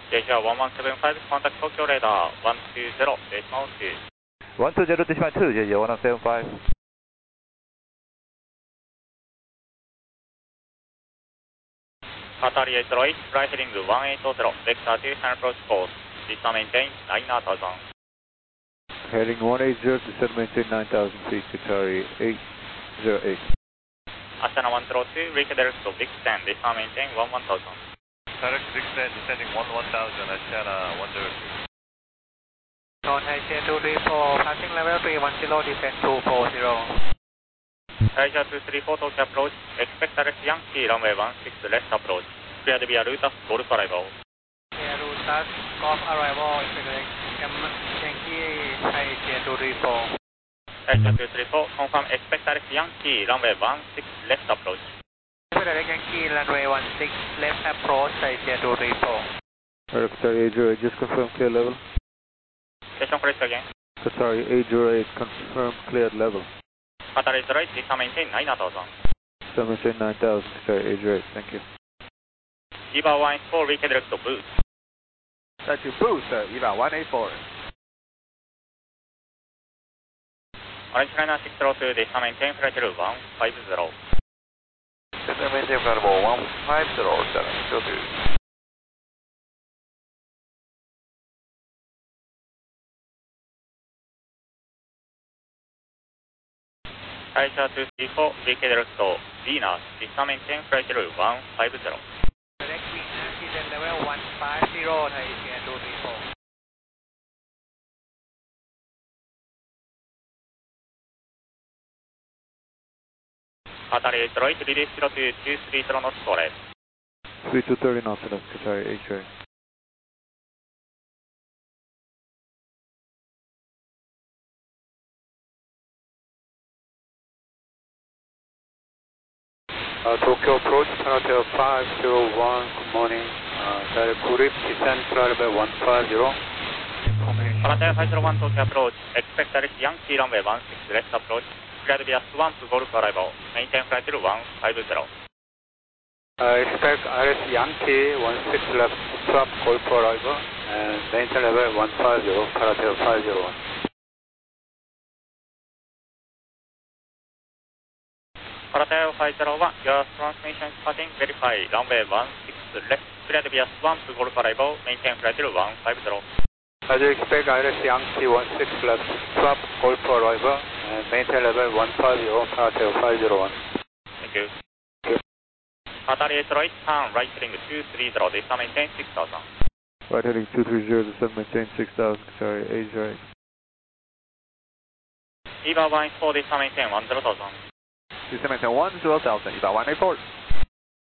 Asia 1175, contact Tokyo radar 120, decimal 2. 120 decimal 2, JJ 1175. Qatar 808, fly heading 180, vector 2, final approach course. Descend maintain 9000. Heading 180, descend maintain 9000 feet, Qatari 808. Astana 102, redirect to Big Stand, descend maintain 1000. Direct to Big Stand, descending 1000, Astana 102. Thai Asia 234, passing level 310, descend 240. Asia 234, Tokyo approach, expect direct Yankee, runway 16, left approach. Cleared via Lutas, Golf arrival. Clear Lutas, Golf arrival, expect Yankee, Thai Asia 234. Asia 234, confirm expect direct Yankee, runway 16, left approach. Direct Yankee, runway 16, left approach, Thai Asia 234. Qatari 808, just confirm clear level. Station correct again. Qatari 808, confirm cleared level. Qatar 808, descend maintain 9000. Descend maintain 9000, Qatari 808, thank you. EVA 184, redirect to boost. Set to boost, EVA 184. Orange Liner 602, descend maintain flight level 150. Descend maintain flight level 150, Astana 602. Asia 234, redirect to Venus, descend maintain flight level 150. Direct Venus, descend level 150, Thai Asia 234. Qatar 808, release 0230 knots correct. 3230 knots left, Qatari 808. Tokyo approach, Panatel 501, good morning. Direct Kurip, descend flight level 150. Panatel 501, Tokyo approach, expect direct Yankee, runway 16, left approach. Cleared via Swamp, Golf arrival. Maintain flight level 150. Expect RS Yankee, 16 left, swap Golf arrival, and maintain level 150, Panatel 501. Panatel 501, your transmission is cutting, verify runway 16, left. Cleared via Swamp, Golf arrival. Maintain flight level 150. As you expect, RS Yankee 16 left, swap Golf arrival, and maintain level 150, Panatel 501. Thank you. Qatar 808, turn right heading 230, descend maintain 6000. Right heading 230, descend maintain 6000, Qatari 808. EVA 184, descend maintain 10,000. Descend maintain 10,000, EVA 184.